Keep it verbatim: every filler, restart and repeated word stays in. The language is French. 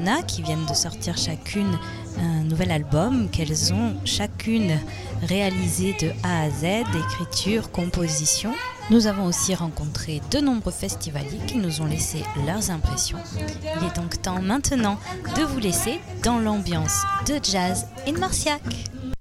en a qui viennent de sortir chacune un nouvel album qu'elles ont chacune réalisé de A à Z, écriture, composition. Nous avons aussi rencontré de nombreux festivaliers qui nous ont laissé leurs impressions. Il est donc temps maintenant de vous laisser dans l'ambiance de jazz in Marciac.